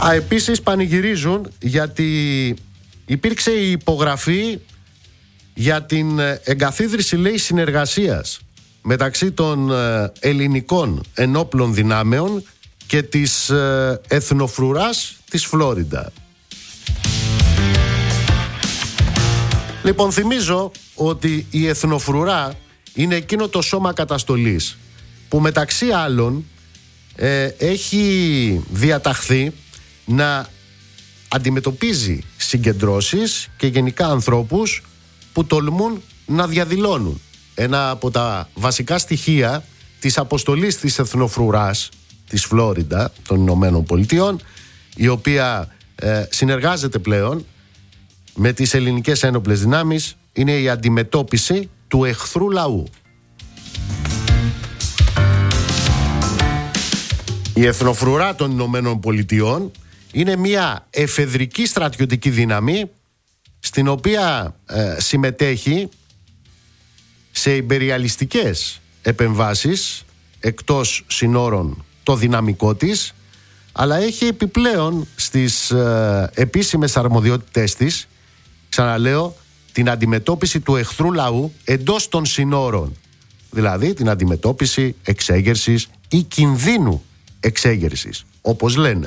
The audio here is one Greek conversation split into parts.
Επίσης πανηγυρίζουν γιατί υπήρξε η υπογραφή για την εγκαθίδρυση, λέει, συνεργασίας μεταξύ των ελληνικών ενόπλων δυνάμεων και της εθνοφρουράς της Φλόριντα. Λοιπόν, θυμίζω ότι η εθνοφρουρά είναι εκείνο το σώμα καταστολής που μεταξύ άλλων έχει διαταχθεί να αντιμετωπίζει συγκεντρώσεις και γενικά ανθρώπους που τολμούν να διαδηλώνουν. Ένα από τα βασικά στοιχεία της αποστολής της εθνοφρουράς της Φλόριντα των Ηνωμένων Πολιτειών, η οποία συνεργάζεται πλέον με τις ελληνικές ένοπλες δυνάμεις, είναι η αντιμετώπιση του εχθρού λαού. Η εθνοφρουρά των Ηνωμένων Πολιτειών είναι μια εφεδρική στρατιωτική δύναμη στην οποία συμμετέχει σε ιμπεριαλιστικές επεμβάσεις εκτός συνόρων το δυναμικό της, αλλά έχει επιπλέον στις επίσημες αρμοδιότητές της, ξαναλέω, την αντιμετώπιση του εχθρού λαού εντός των συνόρων, δηλαδή την αντιμετώπιση εξέγερσης ή κινδύνου εξέγερσης, όπως λένε.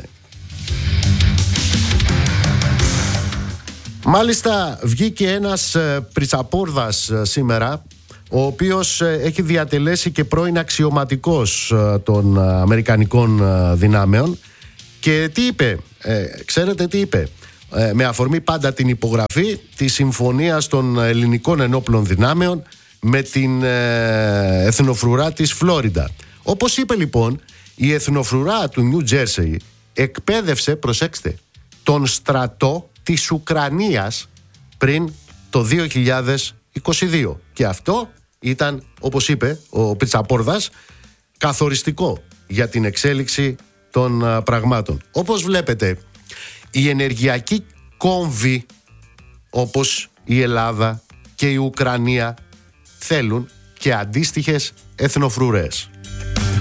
Μάλιστα βγήκε ένας πριτσαπόρδας σήμερα, ο οποίος έχει διατελέσει και πρώην αξιωματικός των αμερικανικών δυνάμεων, και τι είπε, ξέρετε τι είπε, με αφορμή πάντα την υπογραφή της συμφωνίας των ελληνικών ενόπλων δυνάμεων με την εθνοφρουρά της Φλόριντα. Όπως είπε λοιπόν, η εθνοφρουρά του Νιου Τζέρσεϊ εκπαίδευσε, προσέξτε, τον στρατό της Ουκρανίας πριν το 2022. Και αυτό ήταν, όπως είπε ο Πιτσαπόρδας, καθοριστικό για την εξέλιξη των πραγμάτων. Όπως βλέπετε, οι ενεργειακοί κόμβοι όπως η Ελλάδα και η Ουκρανία θέλουν και αντίστοιχες εθνοφρουρές.